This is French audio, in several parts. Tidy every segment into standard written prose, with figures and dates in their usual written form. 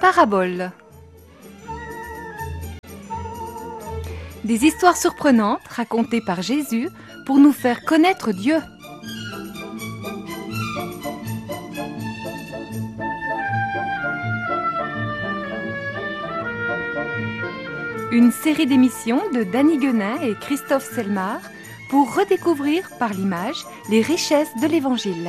paraboles. Des histoires surprenantes racontées par Jésus pour nous faire connaître Dieu. Une série d'émissions de Danny Guenin et Christophe Selmar pour redécouvrir par l'image les richesses de l'Évangile.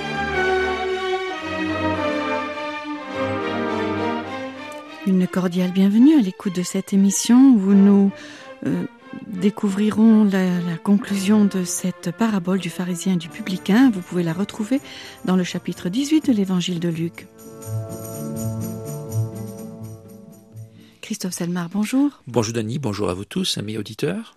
Une cordiale bienvenue à l'écoute de cette émission où nous découvrirons la conclusion de cette parabole du pharisien et du publicain. Vous pouvez la retrouver dans le chapitre 18 de l'Évangile de Luc. Christophe Selmar, bonjour. Bonjour Dany, bonjour à vous tous, amis auditeurs.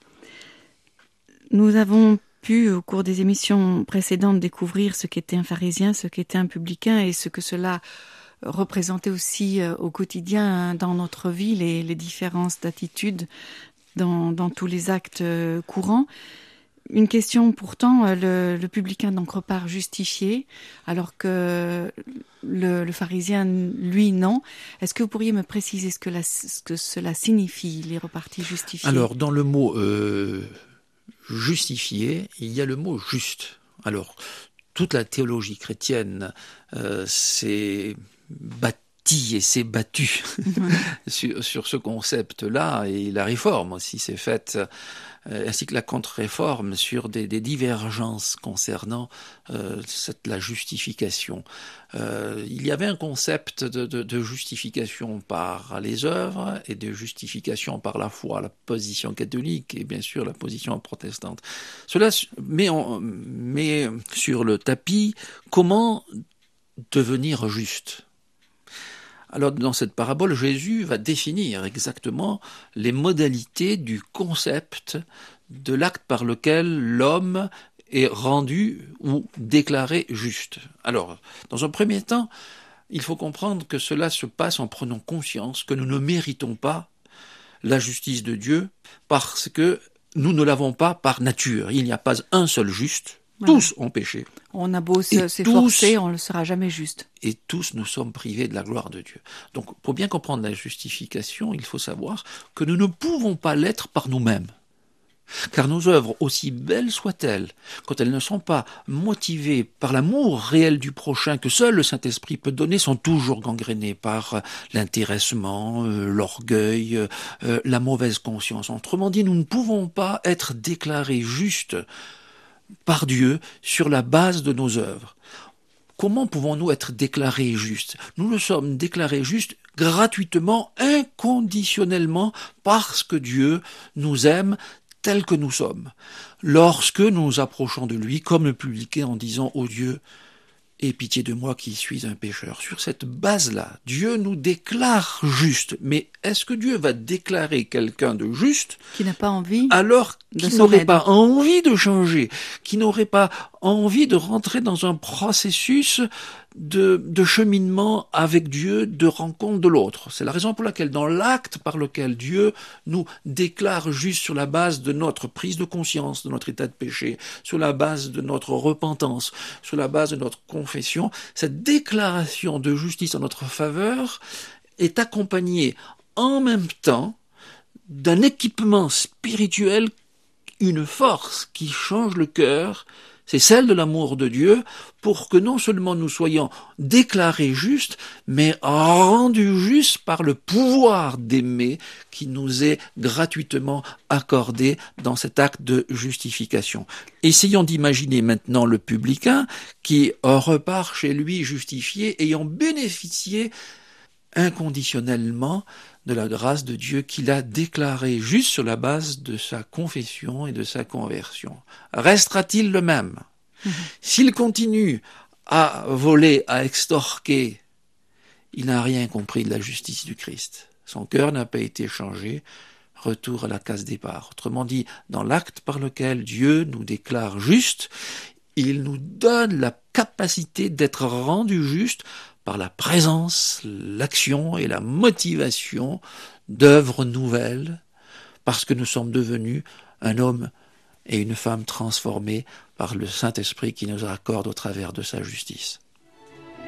Nous avons pu, au cours des émissions précédentes, découvrir ce qu'était un pharisien, ce qu'était un publicain et ce que cela représentait aussi au quotidien dans notre vie, les différences d'attitude dans tous les actes courants. Une question pourtant, le publicain donc repart justifié, alors que le pharisien, lui, non. Est-ce que vous pourriez me préciser ce que cela signifie, les repartis justifiés ? Alors, dans le mot justifié, il y a le mot juste. Alors, toute la théologie chrétienne s'est bâtie et s'est battue sur ce concept-là, et la réforme aussi s'est faite, ainsi que la contre-réforme, sur des divergences concernant la justification. Il y avait un concept de justification par les œuvres et de justification par la foi, la position catholique et bien sûr la position protestante. Cela met sur le tapis comment devenir juste. Alors, dans cette parabole, Jésus va définir exactement les modalités du concept de l'acte par lequel l'homme est rendu ou déclaré juste. Alors, dans un premier temps, il faut comprendre que cela se passe en prenant conscience que nous ne méritons pas la justice de Dieu parce que nous ne l'avons pas par nature. Il n'y a pas un seul juste. Tous ont péché. On a beau s'efforcer, on ne sera jamais juste. Et tous nous sommes privés de la gloire de Dieu. Donc, pour bien comprendre la justification, il faut savoir que nous ne pouvons pas l'être par nous-mêmes. Car nos œuvres, aussi belles soient-elles, quand elles ne sont pas motivées par l'amour réel du prochain que seul le Saint-Esprit peut donner, sont toujours gangrénées par l'intéressement, l'orgueil, la mauvaise conscience. Autrement dit, nous ne pouvons pas être déclarés justes par Dieu sur la base de nos œuvres. Comment pouvons-nous être déclarés justes ? Nous le sommes déclarés justes gratuitement, inconditionnellement, parce que Dieu nous aime tels que nous sommes. Lorsque nous nous approchons de lui, comme le publicain en disant « Ô Dieu, aie pitié de moi qui suis un pécheur ». Sur cette base-là, Dieu nous déclare juste. Mais est-ce que Dieu va déclarer quelqu'un de juste qui n'a pas envie alors qu'il n'aurait pas envie de changer, qui n'aurait pas envie de rentrer dans un processus de cheminement avec Dieu, de rencontre de l'autre. C'est la raison pour laquelle dans l'acte par lequel Dieu nous déclare juste sur la base de notre prise de conscience de notre état de péché, sur la base de notre repentance, sur la base de notre confession, cette déclaration de justice en notre faveur est accompagnée en même temps d'un équipement spirituel, une force qui change le cœur, c'est celle de l'amour de Dieu, pour que non seulement nous soyons déclarés justes, mais rendus justes par le pouvoir d'aimer qui nous est gratuitement accordé dans cet acte de justification. Essayons d'imaginer maintenant le publicain qui repart chez lui justifié, ayant bénéficié inconditionnellement de la grâce de Dieu qu'il a déclaré juste sur la base de sa confession et de sa conversion. Restera-t-il le même ? S'il continue à voler, à extorquer, il n'a rien compris de la justice du Christ. Son cœur n'a pas été changé. Retour à la case départ. Autrement dit, dans l'acte par lequel Dieu nous déclare justes, il nous donne la capacité d'être rendus justes par la présence, l'action et la motivation d'œuvres nouvelles, parce que nous sommes devenus un homme et une femme transformés par le Saint-Esprit qui nous accorde au travers de sa justice.